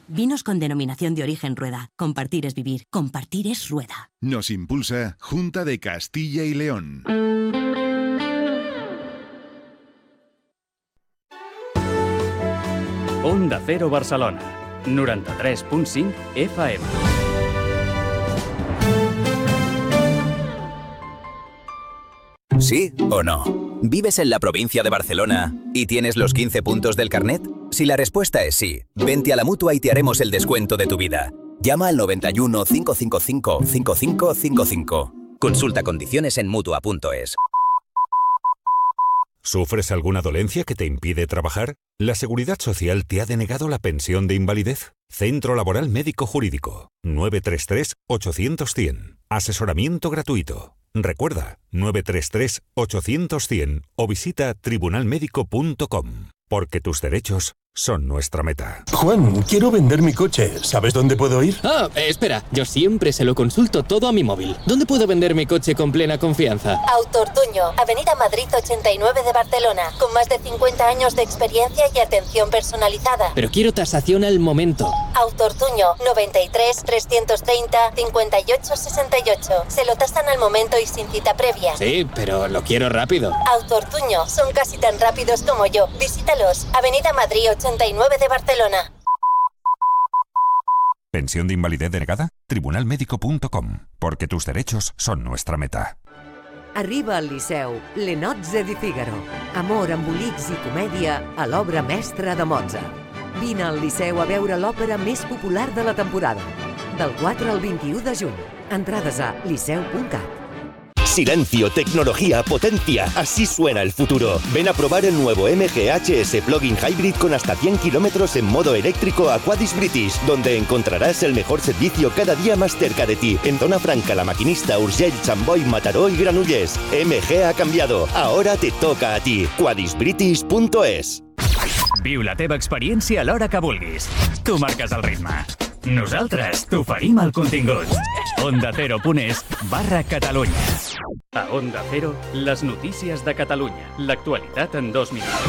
Vinos con denominación de origen Rueda. Compartir es vivir. Compartir es Rueda. Nos impulsa Junta de Castilla y León. Onda Cero Barcelona, 93.5 FM. ¿Sí o no? ¿Vives en la provincia de Barcelona y tienes los 15 puntos del carnet? Si la respuesta es sí, vente a la Mutua y te haremos el descuento de tu vida. Llama al 91 555 5555. Consulta condiciones en Mutua.es. ¿Sufres alguna dolencia que te impide trabajar? ¿La Seguridad Social te ha denegado la pensión de invalidez? Centro Laboral Médico Jurídico. 933-800-100. Asesoramiento gratuito. Recuerda, 933-800-100 o visita tribunalmedico.com. Porque tus derechos son nuestra meta. Juan, quiero vender mi coche. ¿Sabes dónde puedo ir? Espera. Yo siempre se lo consulto todo a mi móvil. ¿Dónde puedo vender mi coche con plena confianza? Autortuño, Avenida Madrid 89 de Barcelona. Con más de 50 años de experiencia y atención personalizada. Pero quiero tasación al momento. Autortuño, 93 330 58 68. Se lo tasan al momento y sin cita previa. Sí, pero lo quiero rápido. Autortuño, son casi tan rápidos como yo. Visítalos. Avenida Madrid 89 de Barcelona. ¿Pensión de invalidez denegada? Tribunalmedico.com. Porque tus derechos son nuestra meta. Arriba al Liceu, Le Nozze di Figaro. Amor, embolics i comèdia a l'obra mestra de Mozart. Vine al Liceu a veure l'òpera més popular de la temporada. Del 4 al 21 de juny. Entrades a liceu.cat. Silencio, tecnología, potencia. Así suena el futuro. Ven a probar el nuevo MG HS Plug-in Hybrid con hasta 100 kilómetros en modo eléctrico a Quadis British, donde encontrarás el mejor servicio cada día más cerca de ti. En Zona Franca, La Maquinista, Urgell, Sant Boi, Mataró y Granollers. MG ha cambiado. Ahora te toca a ti. quadisbritish.es. Viu la teva experiència a l'hora que vulguis. Tu marques el ritme. Nosaltres t'oferim el contingut. OndaCero.es/Catalunya. A Onda Cero, les notícies de Catalunya. L'actualitat en 2 minuts.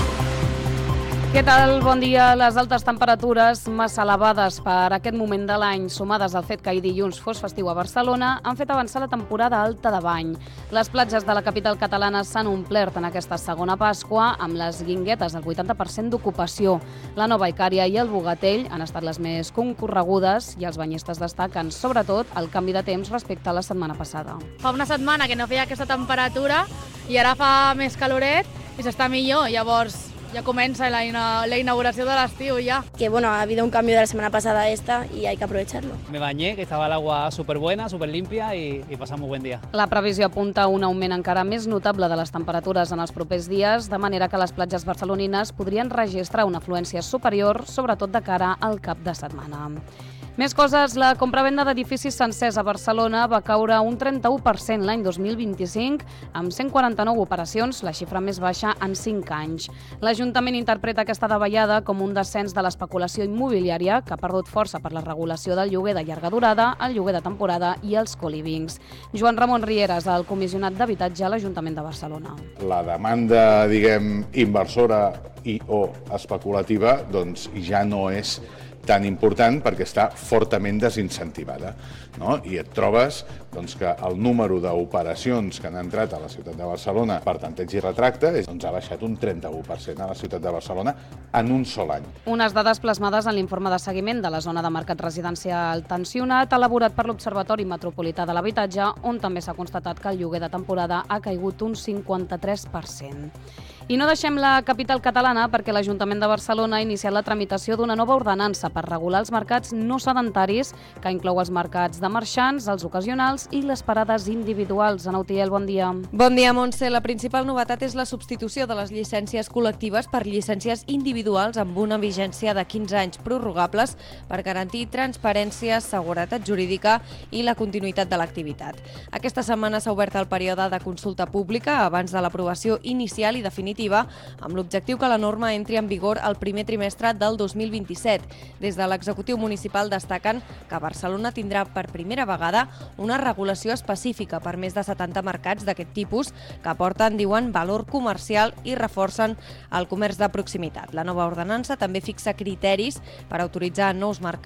Què tal? Bon dia. Les altes temperatures massa elevades per aquest moment de l'any, sumades al fet que ahir dilluns fos festiu a Barcelona, han fet avançar la temporada alta de bany. Les platges de la capital catalana s'han omplert en aquesta segona Pasqua amb les Guinguetes, el 80% d'ocupació. La Nova Icària i el Bogatell han estat les més concorregudes i els banyistes destaquen, sobretot, el canvi de temps respecte a la setmana passada. Fa una setmana que no feia aquesta temperatura i ara fa més caloret i s'està millor, llavors ya comienza la inauguración de l'estiu ya. Que bueno, ha habido un cambio de la semana pasada a esta y hay que aprovecharlo. Me bañé, que estaba el agua súper buena, súper limpia y pasamos buen día. La previsió apunta a un augment encara més notable de les temperatures en els propers dies, de manera que les platges barcelonines podrien registrar una afluència superior, sobretot de cara al cap de setmana. Més coses, la compravenda d'edificis sencers a Barcelona va caure un 31% l'any 2025, amb 149 operacions, la xifra més baixa en 5 anys. L'Ajuntament interpreta aquesta davallada com un descens de l'especulació immobiliària, que ha perdut força per la regulació del lloguer de llarga durada, el lloguer de temporada i els colivings. Joan Ramon Rieres, el comissionat d'habitatge a l'Ajuntament de Barcelona. La demanda, inversora i o especulativa, doncs ja no és tan important perquè està fortament desincentivada, no? I et trobes que el número d'operacions que han entrat a la ciutat de Barcelona per tanteig i retracte ha baixat un 31% a la ciutat de Barcelona en un sol any. Unes dades plasmades en l'informe de seguiment de la zona de mercat residencial tensionat elaborat per l'Observatori Metropolità de l'Habitatge, on també s'ha constatat que el lloguer de temporada ha caigut un 53%. I no deixem la capital catalana perquè l'Ajuntament de Barcelona ha iniciat la tramitació d'una nova ordenança per regular els mercats no sedentaris, que inclou els mercats de marxants, els ocasionals i les parades individuals. Ana Utiel, bon dia. Bon dia, Montse. La principal novetat és la substitució de les llicències col·lectives per llicències individuals amb una vigència de 15 anys prorrogables per garantir transparència, seguretat jurídica i la continuïtat de l'activitat. Aquesta setmana s'ha obert el període de consulta pública abans de l'aprovació inicial i definitiva, amb l'objectiu que la norma entri en vigor el primer trimestre del 2027. Des de l'executiu municipal destaquen que Barcelona tindrà per primera vegada una regulació específica per més de 70 mercats d'aquest tipus que aporten, diuen, valor comercial i reforcen el comerç de proximitat. La nova ordenança també fixa criteris per autoritzar nous mercats